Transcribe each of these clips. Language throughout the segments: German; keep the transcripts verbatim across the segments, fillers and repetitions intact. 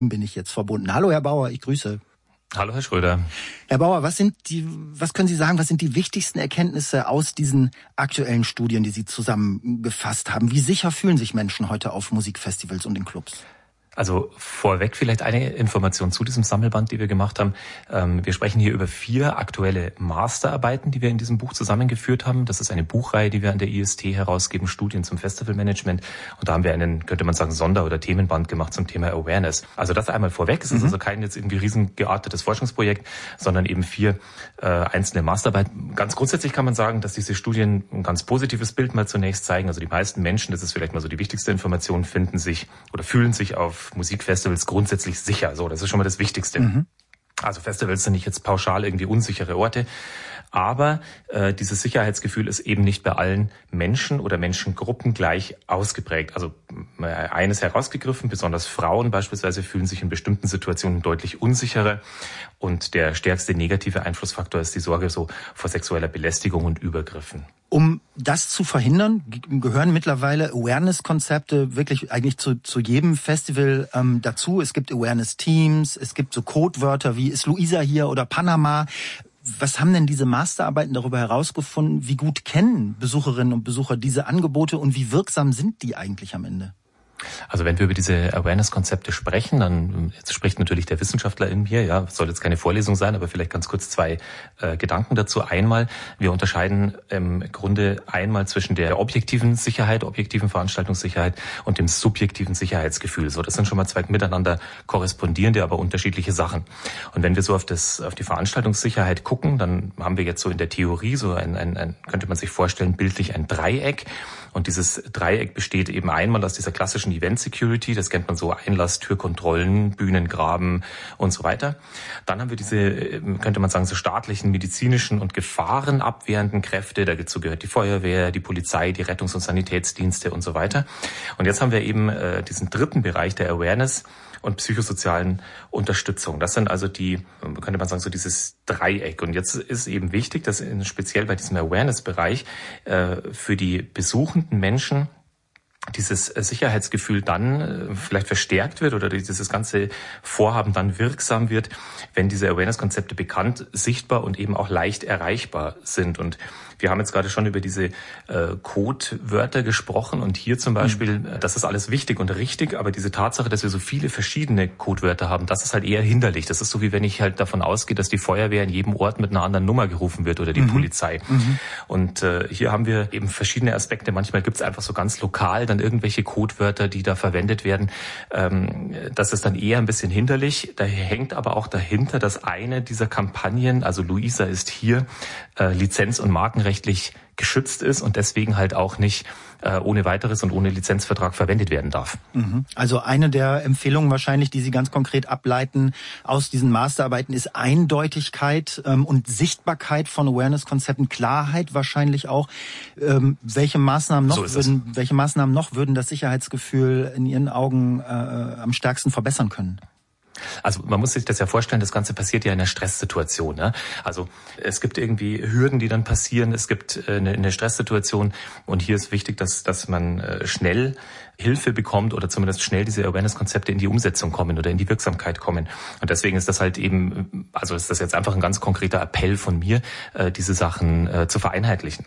bin ich jetzt verbunden. Hallo Herr Bauer, ich grüße. Hallo Herr Schröder. Herr Bauer, was sind die, was können Sie sagen, was sind die wichtigsten Erkenntnisse aus diesen aktuellen Studien, die Sie zusammengefasst haben? Wie sicher fühlen sich Menschen heute auf Musikfestivals und in Clubs? Also vorweg vielleicht eine Information zu diesem Sammelband, die wir gemacht haben. Wir sprechen hier über vier aktuelle Masterarbeiten, die wir in diesem Buch zusammengeführt haben. Das ist eine Buchreihe, die wir an der I S T herausgeben, Studien zum Festivalmanagement. Und da haben wir einen, könnte man sagen, Sonder- oder Themenband gemacht zum Thema Awareness. Also das einmal vorweg. Es ist mhm. also kein jetzt irgendwie riesengeartetes Forschungsprojekt, sondern eben vier äh, einzelne Masterarbeiten. Ganz grundsätzlich kann man sagen, dass diese Studien ein ganz positives Bild mal zunächst zeigen. Also die meisten Menschen, das ist vielleicht mal so die wichtigste Information, finden sich oder fühlen sich auf Musikfestivals grundsätzlich sicher. So, das ist schon mal das Wichtigste. Mhm. Also Festivals sind nicht jetzt pauschal irgendwie unsichere Orte, aber äh, dieses Sicherheitsgefühl ist eben nicht bei allen Menschen oder Menschengruppen gleich ausgeprägt. Also äh, eines herausgegriffen, besonders Frauen beispielsweise fühlen sich in bestimmten Situationen deutlich unsicherer und der stärkste negative Einflussfaktor ist die Sorge so vor sexueller Belästigung und Übergriffen. Um das zu verhindern, gehören mittlerweile Awareness-Konzepte wirklich eigentlich zu, zu jedem Festival ähm, dazu. Es gibt Awareness-Teams, es gibt so Codewörter wie ist Luisa hier oder Panama. Was haben denn diese Masterarbeiten darüber herausgefunden? Wie gut kennen Besucherinnen und Besucher diese Angebote und wie wirksam sind die eigentlich am Ende? Also wenn wir über diese Awareness-Konzepte sprechen, dann jetzt spricht natürlich der Wissenschaftler in mir, ja, soll jetzt keine Vorlesung sein, aber vielleicht ganz kurz zwei äh, Gedanken dazu. Einmal, wir unterscheiden im Grunde einmal zwischen der objektiven Sicherheit, objektiven Veranstaltungssicherheit und dem subjektiven Sicherheitsgefühl. So, das sind schon mal zwei miteinander korrespondierende, aber unterschiedliche Sachen. Und wenn wir so auf das, auf die Veranstaltungssicherheit gucken, dann haben wir jetzt so in der Theorie so ein, ein, ein könnte man sich vorstellen, bildlich ein Dreieck. Und dieses Dreieck besteht eben einmal aus dieser klassischen Event Security, das kennt man so Einlass, Türkontrollen, Bühnengraben und so weiter. Dann haben wir diese, könnte man sagen, so staatlichen, medizinischen und gefahrenabwehrenden Kräfte. Dazu gehört die Feuerwehr, die Polizei, die Rettungs- und Sanitätsdienste und so weiter. Und jetzt haben wir eben äh, diesen dritten Bereich der Awareness und psychosozialen Unterstützung. Das sind also die, könnte man sagen, so dieses Dreieck. Und jetzt ist eben wichtig, dass in, speziell bei diesem Awareness-Bereich äh, für die besuchenden Menschen dieses Sicherheitsgefühl dann vielleicht verstärkt wird oder dieses ganze Vorhaben dann wirksam wird, wenn diese Awareness-Konzepte bekannt, sichtbar und eben auch leicht erreichbar sind. Und wir haben jetzt gerade schon über diese äh, Codewörter gesprochen und hier zum Beispiel, mhm. das ist alles wichtig und richtig, aber diese Tatsache, dass wir so viele verschiedene Codewörter haben, das ist halt eher hinderlich. Das ist so, wie wenn ich halt davon ausgehe, dass die Feuerwehr in jedem Ort mit einer anderen Nummer gerufen wird oder die mhm. Polizei. Mhm. Und äh, hier haben wir eben verschiedene Aspekte. Manchmal gibt es einfach so ganz lokal dann irgendwelche Codewörter, die da verwendet werden. Ähm, das ist dann eher ein bisschen hinderlich. Da hängt aber auch dahinter, dass eine dieser Kampagnen, also Luisa ist hier, äh, Lizenz- und Markenrecht geschützt ist und deswegen halt auch nicht äh, ohne weiteres und ohne Lizenzvertrag verwendet werden darf. Also eine der Empfehlungen wahrscheinlich, die Sie ganz konkret ableiten aus diesen Masterarbeiten, ist Eindeutigkeit ähm, und Sichtbarkeit von Awareness-Konzepten, Klarheit wahrscheinlich auch. Ähm, welche Maßnahmen noch So würden, welche Maßnahmen noch würden das Sicherheitsgefühl in Ihren Augen äh, am stärksten verbessern können? Also man muss sich das ja vorstellen, das Ganze passiert ja in einer Stresssituation. Ne? Also es gibt irgendwie Hürden, die dann passieren. Es gibt eine, eine Stresssituation und hier ist wichtig, dass, dass man schnell Hilfe bekommt oder zumindest schnell diese Awareness-Konzepte in die Umsetzung kommen oder in die Wirksamkeit kommen. Und deswegen ist das halt eben, also ist das jetzt einfach ein ganz konkreter Appell von mir, diese Sachen zu vereinheitlichen.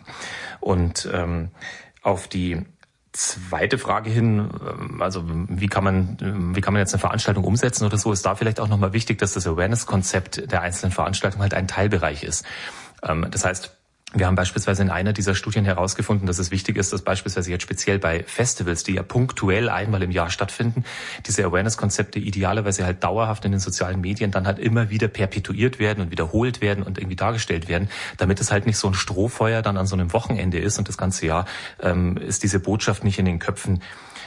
Und ähm, auf die zweite Frage hin, also wie kann man wie kann man jetzt eine Veranstaltung umsetzen oder so, ist da vielleicht auch nochmal wichtig, dass das Awareness-Konzept der einzelnen Veranstaltung halt ein Teilbereich ist. Das heißt, wir haben beispielsweise in einer dieser Studien herausgefunden, dass es wichtig ist, dass beispielsweise jetzt speziell bei Festivals, die ja punktuell einmal im Jahr stattfinden, diese Awareness-Konzepte idealerweise halt dauerhaft in den sozialen Medien dann halt immer wieder perpetuiert werden und wiederholt werden und irgendwie dargestellt werden, damit es halt nicht so ein Strohfeuer dann an so einem Wochenende ist und das ganze Jahr ähm, ist diese Botschaft nicht in den Köpfen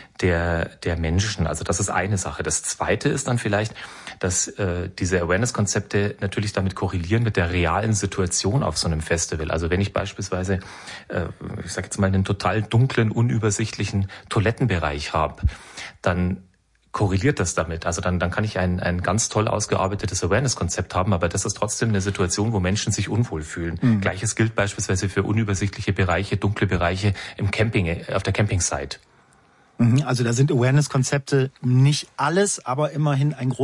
der der Menschen. Also das ist eine Sache. Das Zweite ist dann vielleicht, dass äh, diese Awareness-Konzepte natürlich damit korrelieren mit der realen Situation auf so einem Festival. Also wenn ich beispielsweise, äh, ich sage jetzt mal, einen total dunklen, unübersichtlichen Toilettenbereich habe, dann korreliert das damit. Also dann, dann kann ich ein, ein ganz toll ausgearbeitetes Awareness-Konzept haben, aber das ist trotzdem eine Situation, wo Menschen sich unwohl fühlen. Mhm. Gleiches gilt beispielsweise für unübersichtliche Bereiche, dunkle Bereiche im Camping, auf der Camping-Site. Also da sind Awareness-Konzepte nicht alles, aber immerhin ein großes